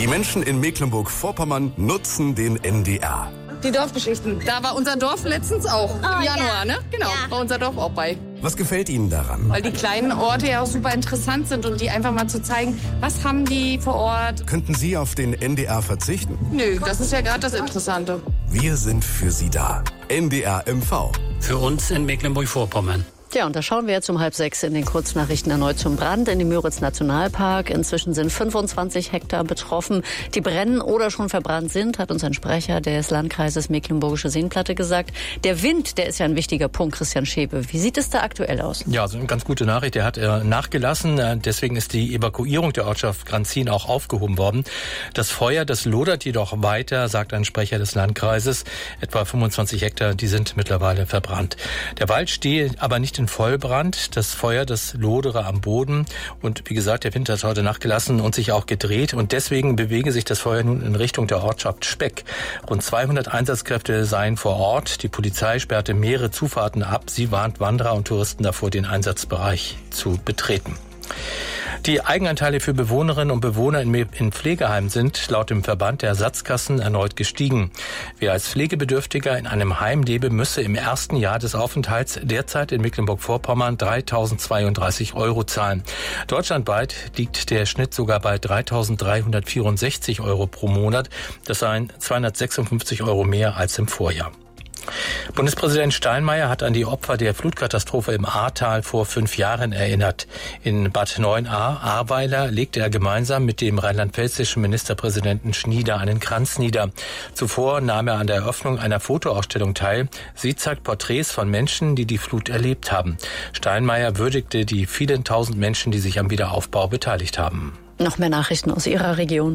Die Menschen in Mecklenburg-Vorpommern nutzen den NDR. Die Dorfgeschichten. Da war unser Dorf letztens auch. Im Januar, ne? Genau, war unser Dorf auch bei. Was gefällt Ihnen daran? Weil die kleinen Orte ja auch super interessant sind und die einfach mal zu zeigen, was haben die vor Ort. Könnten Sie auf den NDR verzichten? Nö, das ist ja gerade das Interessante. Wir sind für Sie da. NDR MV. Für uns in Mecklenburg-Vorpommern. Ja, und da schauen wir jetzt um 5:30 in den Kurznachrichten erneut zum Brand in dem Müritz-Nationalpark. Inzwischen sind 25 Hektar betroffen, die brennen oder schon verbrannt sind, hat uns ein Sprecher des Landkreises Mecklenburgische Seenplatte gesagt. Der Wind, der ist ja ein wichtiger Punkt, Christian Schäpe. Wie sieht es da aktuell aus? Ja, also eine ganz gute Nachricht. Der hat nachgelassen. Deswegen ist die Evakuierung der Ortschaft Granzin auch aufgehoben worden. Das Feuer, das lodert jedoch weiter, sagt ein Sprecher des Landkreises. Etwa 25 Hektar, die sind mittlerweile verbrannt. Der Wald stehe aber nicht in Vollbrand. Das Feuer, das lodere am Boden. Und wie gesagt, der Wind hat heute nachgelassen und sich auch gedreht. Und deswegen bewege sich das Feuer nun in Richtung der Ortschaft Speck. Rund 200 Einsatzkräfte seien vor Ort. Die Polizei sperrte mehrere Zufahrten ab. Sie warnt Wanderer und Touristen davor, den Einsatzbereich zu betreten. Die Eigenanteile für Bewohnerinnen und Bewohner in Pflegeheimen sind laut dem Verband der Ersatzkassen erneut gestiegen. Wer als Pflegebedürftiger in einem Heim lebe, müsse im ersten Jahr des Aufenthalts derzeit in Mecklenburg-Vorpommern 3.032 € zahlen. Deutschlandweit liegt der Schnitt sogar bei 3.364 € pro Monat. Das seien 256 € mehr als im Vorjahr. Bundespräsident Steinmeier hat an die Opfer der Flutkatastrophe im Ahrtal vor 5 Jahren erinnert. In Bad Neuenahr-Ahrweiler legte er gemeinsam mit dem rheinland-pfälzischen Ministerpräsidenten Schnieder einen Kranz nieder. Zuvor nahm er an der Eröffnung einer Fotoausstellung teil. Sie zeigt Porträts von Menschen, die die Flut erlebt haben. Steinmeier würdigte die vielen tausend Menschen, die sich am Wiederaufbau beteiligt haben. Noch mehr Nachrichten aus Ihrer Region.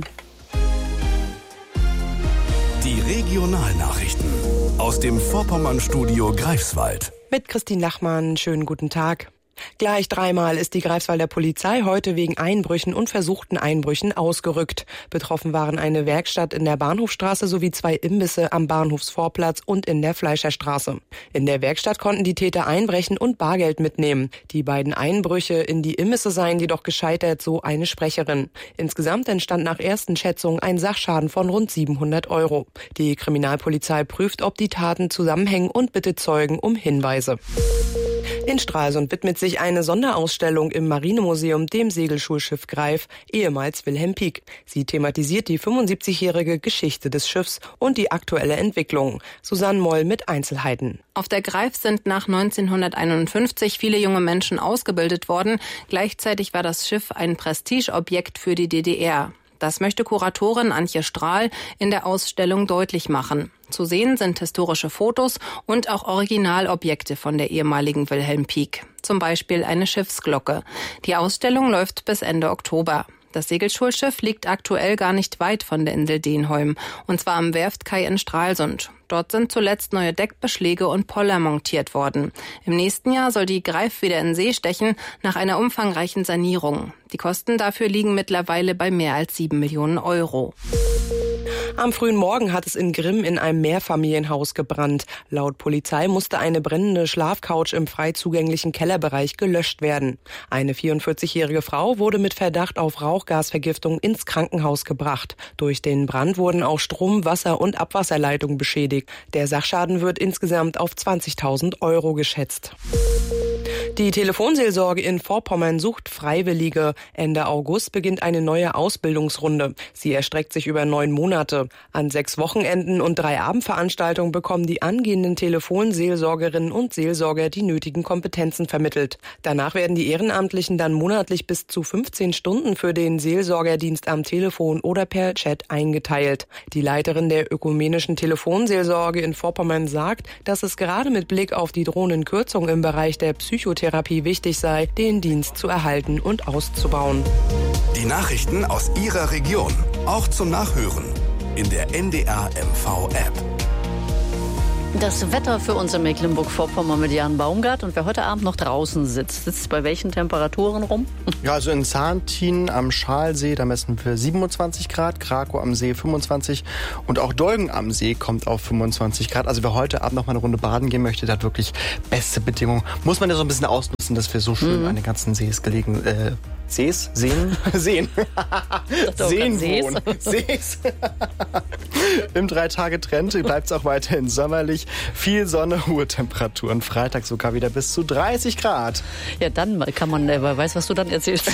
Die Regionalnachrichten aus dem Vorpommern-Studio Greifswald. Mit Christine Lachmann, schönen guten Tag. Gleich 3-mal ist die Greifswalder Polizei heute wegen Einbrüchen und versuchten Einbrüchen ausgerückt. Betroffen waren eine Werkstatt in der Bahnhofstraße sowie 2 Imbisse am Bahnhofsvorplatz und in der Fleischerstraße. In der Werkstatt konnten die Täter einbrechen und Bargeld mitnehmen. Die beiden Einbrüche in die Imbisse seien jedoch gescheitert, so eine Sprecherin. Insgesamt entstand nach ersten Schätzungen ein Sachschaden von rund 700 €. Die Kriminalpolizei prüft, ob die Taten zusammenhängen und bittet Zeugen um Hinweise. In Stralsund widmet sich eine Sonderausstellung im Marinemuseum dem Segelschulschiff Greif, ehemals Wilhelm Pieck. Sie thematisiert die 75-jährige Geschichte des Schiffs und die aktuelle Entwicklung. Susanne Moll mit Einzelheiten. Auf der Greif sind nach 1951 viele junge Menschen ausgebildet worden. Gleichzeitig war das Schiff ein Prestigeobjekt für die DDR. Das möchte Kuratorin Antje Strahl in der Ausstellung deutlich machen. Zu sehen sind historische Fotos und auch Originalobjekte von der ehemaligen Wilhelm Pieck. Zum Beispiel eine Schiffsglocke. Die Ausstellung läuft bis Ende Oktober. Das Segelschulschiff liegt aktuell gar nicht weit von der Insel Denholm, und zwar am Werftkai in Stralsund. Dort sind zuletzt neue Deckbeschläge und Poller montiert worden. Im nächsten Jahr soll die Greif wieder in See stechen, nach einer umfangreichen Sanierung. Die Kosten dafür liegen mittlerweile bei mehr als 7 Millionen €. Am frühen Morgen hat es in Grimm in einem Mehrfamilienhaus gebrannt. Laut Polizei musste eine brennende Schlafcouch im frei zugänglichen Kellerbereich gelöscht werden. Eine 44-jährige Frau wurde mit Verdacht auf Rauchgasvergiftung ins Krankenhaus gebracht. Durch den Brand wurden auch Strom-, Wasser- und Abwasserleitungen beschädigt. Der Sachschaden wird insgesamt auf 20.000 € geschätzt. Die Telefonseelsorge in Vorpommern sucht Freiwillige. Ende August beginnt eine neue Ausbildungsrunde. Sie erstreckt sich über 9 Monate. An 6 Wochenenden und 3 Abendveranstaltungen bekommen die angehenden Telefonseelsorgerinnen und Seelsorger die nötigen Kompetenzen vermittelt. Danach werden die Ehrenamtlichen dann monatlich bis zu 15 Stunden für den Seelsorgerdienst am Telefon oder per Chat eingeteilt. Die Leiterin der ökumenischen Telefonseelsorge in Vorpommern sagt, dass es gerade mit Blick auf die drohenden Kürzungen im Bereich der Psychotherapie wichtig sei, den Dienst zu erhalten und auszubauen. Die Nachrichten aus Ihrer Region, auch zum Nachhören in der NDR MV App. Das Wetter für uns in Mecklenburg-Vorpommern mit Jan Baumgart. Und wer heute Abend noch draußen sitzt bei welchen Temperaturen rum? Ja, also in Zahntin am Schalsee, da messen wir 27 Grad, Krakow am See 25 und auch Dolgen am See kommt auf 25 Grad. Also wer heute Abend noch mal eine Runde baden gehen möchte, der hat wirklich beste Bedingungen. Muss man ja so ein bisschen ausnutzen, dass wir so schön an den ganzen Sees gelegen Sees, Seen. Seen wohnen. Sees. Im 3-Tage-Trend bleibt es auch weiterhin sommerlich. Viel Sonne, hohe Temperaturen. Freitag sogar wieder bis zu 30 Grad. Ja, dann kann man, wer weiß, was du dann erzählst.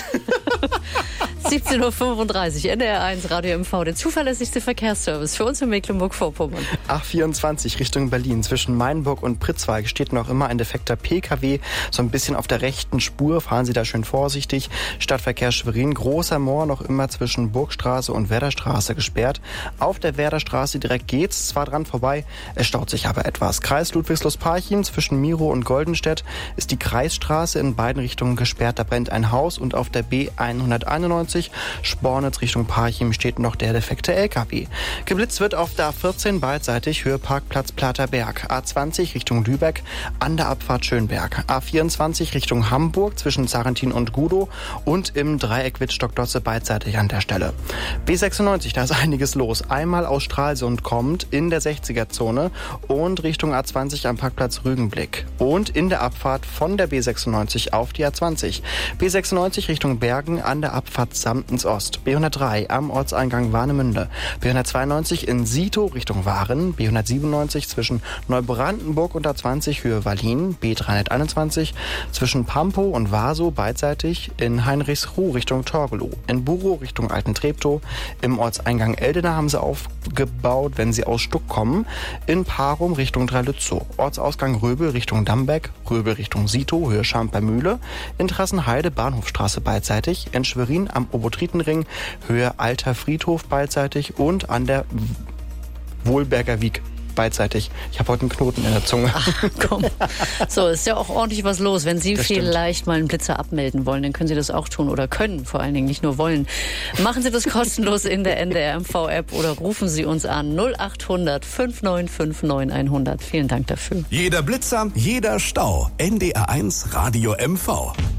17.35 Uhr, NDR1 Radio MV, der zuverlässigste Verkehrsservice für uns in Mecklenburg-Vorpommern. A24 Richtung Berlin. Zwischen Mainburg und Pritzwalk steht noch immer ein defekter PKW. So ein bisschen auf der rechten Spur. Fahren Sie da schön vorsichtig. Stadtverkehr Schwerin, Großer Moor noch immer zwischen Burgstraße und Werderstraße gesperrt. Auf der Werderstraße direkt geht's zwar dran vorbei, es staut sich aber etwas. Kreis Ludwigslust-Parchim zwischen Miro und Goldenstedt ist die Kreisstraße in beiden Richtungen gesperrt. Da brennt ein Haus und auf der B191 Spornitz Richtung Parchim steht noch der defekte LKW. Geblitzt wird auf der A14 beidseitig Höhe Parkplatz Platerberg. A20 Richtung Lübeck an der Abfahrt Schönberg. A24 Richtung Hamburg zwischen Zarentin und Gudow und im Dreieck Wittstock-Dotze beidseitig an der Stelle. B96, da ist einiges los. Einmal aus Stralsund kommt in der 60er-Zone und Richtung A20 am Parkplatz Rügenblick. Und in der Abfahrt von der B96 auf die A20. B96 Richtung Bergen an der Abfahrt Samtens Ost. B103 am Ortseingang Warnemünde. B192 in Sito Richtung Waren. B197 zwischen Neubrandenburg und A20 Höhe Wallin. B321 zwischen Pampo und Vaso beidseitig in Heinrichsruh Richtung Torgelow. In Buro Richtung Alten Treptow. Im Ortseingang Eldena haben sie aufgebaut, wenn sie aus Stuck kommen. In Parum Richtung Drei-Lützow. Ortsausgang Röbel Richtung Dambeck. Röbel Richtung Sito, Höhe Schamper-Mühle. In Trassenheide Bahnhofstraße beidseitig. In Schwerin am Obotritenring, Höhe Alter Friedhof beidseitig. Und an der Wohlberger Wiek beidseitig. Ich habe heute einen Knoten in der Zunge. Ach, komm. So, ist ja auch ordentlich was los. Wenn Sie vielleicht mal einen Blitzer abmelden wollen, dann können Sie das auch tun oder können, vor allen Dingen, nicht nur wollen. Machen Sie das kostenlos in der NDR MV-App oder rufen Sie uns an 0800 5959 9100. Vielen Dank dafür. Jeder Blitzer, jeder Stau. NDR1 Radio MV.